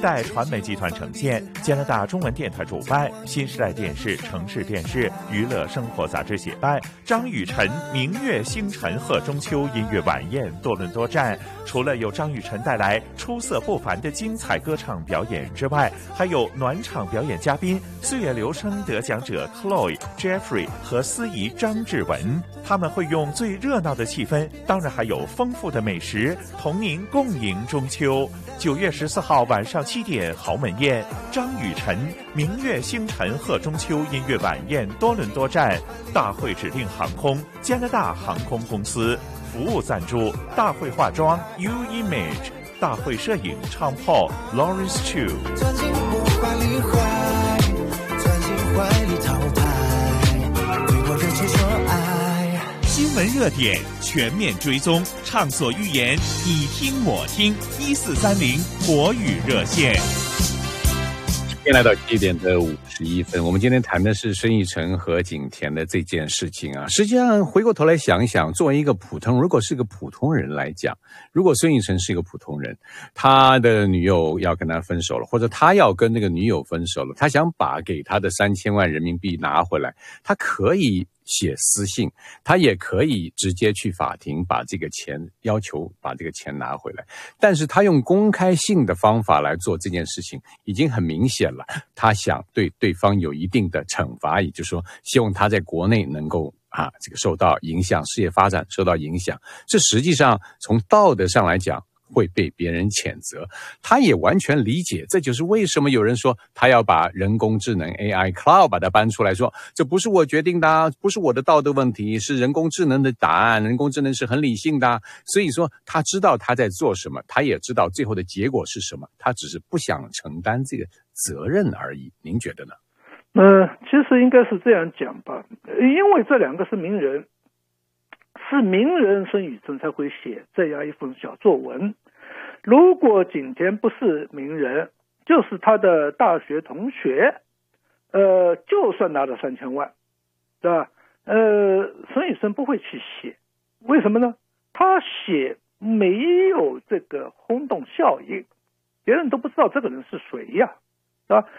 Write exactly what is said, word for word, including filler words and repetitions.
代传媒集团呈现，加拿大中文电台主办，新时代电视、城市电视、娱乐生活杂志协办，张雨晨明月星辰贺中秋音乐晚宴多伦多站。除了有张雨晨带来出色不凡的精彩歌唱表演之外，还有暖场表演嘉宾岁月流声得奖者 Chloe、Jeffrey 和司仪张志文，他们会用最热闹的气氛，当然还有丰富的美食，同您共迎中秋。九月十四号晚上七点，豪门宴，张雨晨明月星辰贺中秋音乐晚宴多伦多站，大会指定航空加拿大航空公司，服务赞助大会化妆 U Image， 大会摄影唱炮 Lawrence Chu。 钻进我怀里怀，钻进怀里淘汰，对我热切说爱。 新闻热点全面追踪，畅所欲言，你听我听，一四三零国语热线。 今天来到七点的五十一分，我们今天谈的是孙艺晨和景甜的这件事情啊。实际上回过头来想一想，作为一个普通，如果是个普通人来讲，如果孙艺晨是一个普通人，他的女友要跟他分手了，或者他要跟那个女友分手了，他想把给他的三千万人民币拿回来，他可以写私信，他也可以直接去法庭把这个钱要求把这个钱拿回来，但是他用公开信的方法来做这件事情，已经很明显了，他想对对方有一定的惩罚，也就是说希望他在国内能够啊这个受到影响，事业发展受到影响，这实际上从道德上来讲会被别人谴责，他也完全理解，这就是为什么有人说他要把人工智能 A I Cloud 把它搬出来，说这不是我决定的啊，不是我的道德问题，是人工智能的答案，人工智能是很理性的啊，所以说他知道他在做什么，他也知道最后的结果是什么，他只是不想承担这个责任而已。您觉得呢？ 呃，其实应该是这样讲吧，因为这两个是名人，是名人孙雨晨才会写这样一份小作文。如果景甜不是名人，就是他的大学同学，呃，就算拿了三千万，对吧？呃，孙雨晨不会去写，为什么呢？他写没有这个轰动效应，别人都不知道这个人是谁呀，啊，